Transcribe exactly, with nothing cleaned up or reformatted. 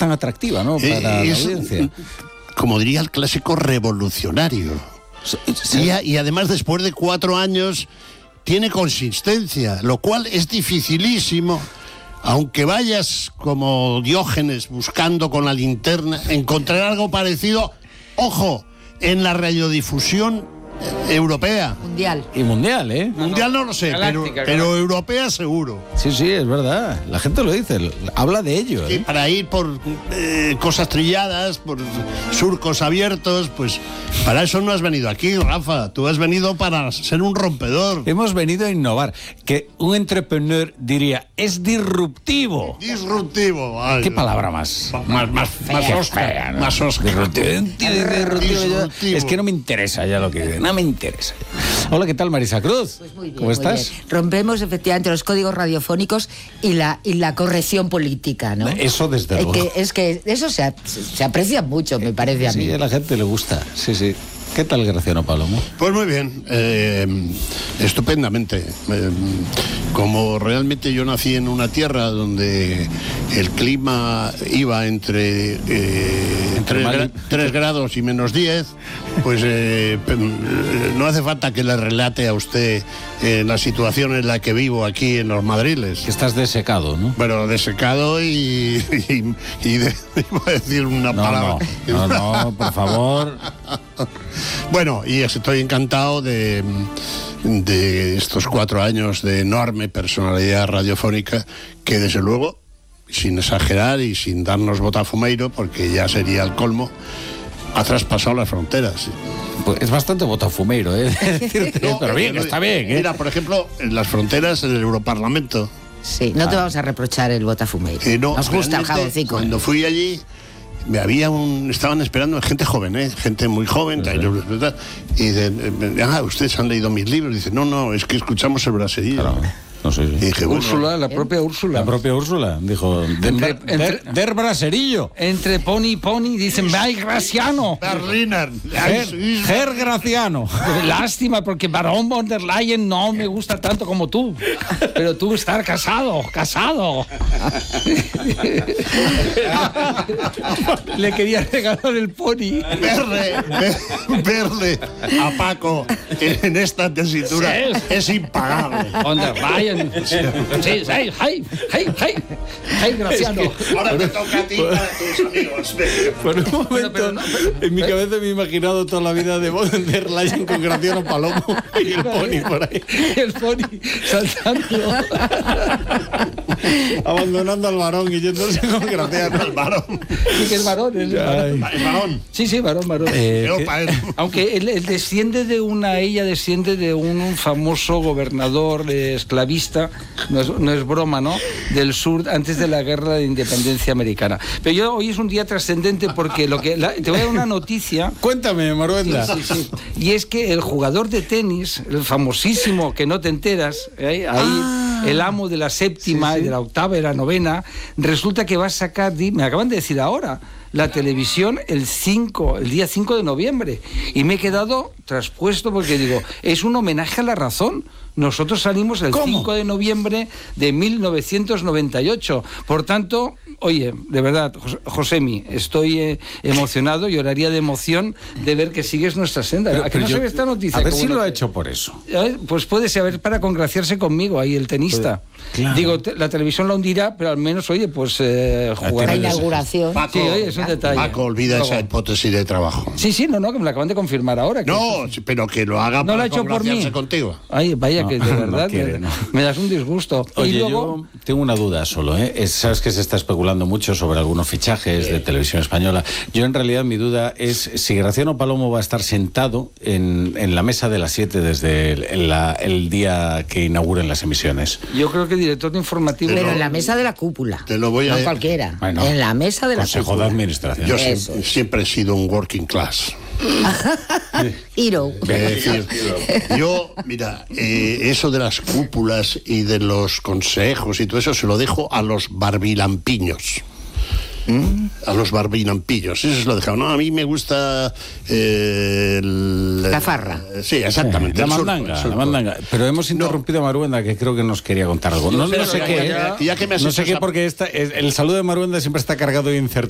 tan atractiva, ¿no? Para eh, la es, audiencia. Como diría el clásico, revolucionario. Sí, sí. Y, y además, después de cuatro años, tiene consistencia, lo cual es dificilísimo. Aunque vayas como Diógenes buscando con la linterna, encontrar algo parecido, ojo, en la radiodifusión europea. Mundial. Y mundial, ¿eh? Mundial no lo sé, pero, pero europea seguro. Sí, sí, es verdad. La gente lo dice, habla de ello. Sí, ¿eh? para ir por eh, cosas trilladas, por surcos abiertos, pues para eso no has venido aquí, Rafa. Tú has venido para ser un rompedor. Hemos venido a innovar. Que un entrepreneur diría, es disruptivo. Disruptivo. Ay, ¿Qué palabra más? Más, más, más Qué osca, fea, ¿no? más osca. Disruptivo. Un tío disruptivo, yo- Disruptivo. Es que no me interesa ya lo que... No me interesa. Hola, ¿qué tal, Marisa Cruz? Pues muy bien, ¿Cómo muy estás? bien. Rompemos efectivamente los códigos radiofónicos y la y la corrección política, ¿no? Eso desde Es luego. que, es que eso se, ap- se aprecia mucho, me parece a mí. Sí, a la gente le gusta. Sí, sí. ¿Qué tal, Graciano Palomo? Pues muy bien, eh, estupendamente. Eh, como realmente yo nací en una tierra donde el clima iba entre, eh, tres, mal- gra- tres grados y menos diez, pues eh, pe- no hace falta que le relate a usted eh, la situación en la que vivo aquí en los Madriles. Que estás desecado, ¿no? Bueno, desecado y, y, y de- iba a decir una No, palabra. no, no, no, por favor. Bueno, y estoy encantado de, de estos cuatro años de enorme personalidad radiofónica que, desde luego, sin exagerar y sin darnos botafumeiro, porque ya sería el colmo, ha traspasado las fronteras. Pues es bastante botafumeiro, ¿eh? Decirte, No, pero bien, no, está bien, ¿eh? Mira, por ejemplo, en las fronteras del Europarlamento. Sí, no te vamos a reprochar el botafumeiro. Eh, no, Nos gusta el realmente, jaboncico. Cuando fui allí, me había un, estaban esperando gente joven, ¿eh? Gente muy joven. Y de, de- ah, ustedes han leído mis libros. Dice, no, no, es que escuchamos el braserillo. Claro, no sé. Y dije, bueno, Úrsula, la propia Úrsula. La propia Úrsula dijo, Entre- der, entre- der, der braserillo. Entre Pony y Pony dicen, ¡ay, Graciano! Berliner. Ger, Ger Graciano. Lástima, porque Barón von der Leyen no me gusta tanto como tú. Pero tú estás casado, casado. Le quería regalar el Pony. Verle, ver- verle a Paco en esta tesitura Sí. es impagable. Von der Leyen. Sí, sí, hey, hey, hey, hey, hey, Graciano. Ahora te toca a ti para tus amigos. Por un momento, pero no, pero- en mi cabeza me he imaginado toda la vida de von der Leyen con Graciano Palomo y el Pony por ahí, El Pony saltando. abandonando al varón y yéndose con Graciano. El varón. Sí, que es varón. Es varón. El varón. Sí, sí, varón, varón. Eh, Yo ¿qué- pa' él. Aunque él, él desciende de una, ella desciende de un famoso gobernador eh, esclavista, no es, no es broma, ¿no? Del sur, antes de la guerra de independencia americana. Pero yo, hoy es un día trascendente porque lo que la- te voy a dar una noticia. Cuéntame, Maruenda. Sí, sí. Y es que el jugador de tenis, el famosísimo que no te enteras, ¿eh? ahí el amo de la séptima, y de la octava y la novena, resulta que va a sacar, di- me acaban de decir ahora, la televisión el cinco, el día cinco de noviembre. Y me he quedado traspuesto porque digo, es un homenaje a la razón. Nosotros salimos el ¿Cómo? cinco de noviembre de mil novecientos noventa y ocho. Por tanto, oye, de verdad, Jos- Josemi, estoy eh, emocionado, lloraría de emoción de ver que sigues nuestra senda. ¿A que Pero no yo- se ve esta noticia? A ver Como si no lo ha te- hecho por eso. ¿Eh? Pues puede ser, a ver, para congraciarse conmigo ahí, el tenista. Pues, claro. Digo, te- la televisión la hundirá, pero al menos, oye, pues eh, jugar. La tele- inauguración. Paco, Sí, oye, es un detalle. Paco, olvida Luego- esa hipótesis de trabajo. Sí, sí, no, no, que me la acaban de confirmar ahora. que No, eso- sí, pero que lo haga no para lo ha hecho por mí. congraciarse contigo. Ay, vaya, No, que de no verdad quiere, me, no. me das un disgusto. Oye, y luego, yo tengo una duda solo, ¿eh? Es- Sabes que se está especulando mucho sobre algunos fichajes de televisión española. Yo, en realidad, mi duda es si Graciano Palomo va a estar sentado en, en la mesa de las siete desde el, en la- el día que inauguren las emisiones. yo creo que el director de informativo. Pero en la mesa de la cúpula. Te lo voy a- No cualquiera. Bueno, en la mesa de la Consejo cúpula. de Administración. Yo Eso siempre, es. siempre he sido un working class. Hero. Es decir, yo, mira, eh, eso de las cúpulas y de los consejos y todo eso se lo dejo a los barbilampiños. A los barbilampillos, eso se lo dejo. No, a mí me gusta eh, el- La farra. Sí, exactamente. La el surco, mandanga, el la surco. mandanga. Pero hemos interrumpido a Maruenda, que creo que nos quería contar algo. No, no sé ya, qué, ya, ya que me has no hecho sé qué, esa- porque esta, es- el saludo de Maruenda siempre está cargado de incertidumbre.